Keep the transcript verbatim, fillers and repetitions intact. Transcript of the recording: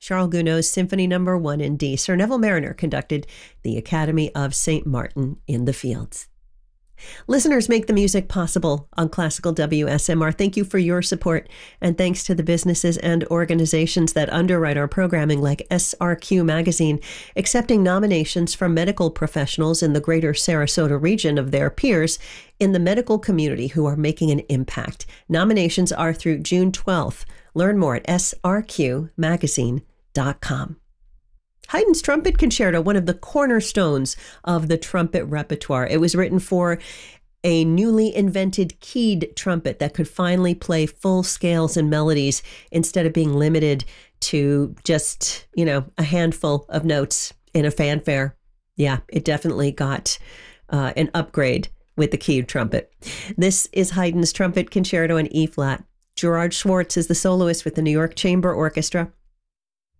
Charles Gounod's Symphony Number One in D. Sir Neville Marriner conducted the Academy of Saint Martin in the Fields. Listeners make the music possible on Classical W S M R. Thank you for your support, and thanks to the businesses and organizations that underwrite our programming, like S R Q Magazine, accepting nominations from medical professionals in the greater Sarasota region of their peers in the medical community who are making an impact. Nominations are through June twelfth. Learn more at S R Q magazine dot com. Haydn's Trumpet Concerto, one of the cornerstones of the trumpet repertoire. It was written for a newly invented keyed trumpet that could finally play full scales and melodies instead of being limited to just, you know, a handful of notes in a fanfare. Yeah, it definitely got uh, an upgrade with the keyed trumpet. This is Haydn's Trumpet Concerto in E-flat. Gerard Schwartz is the soloist with the New York Chamber Orchestra.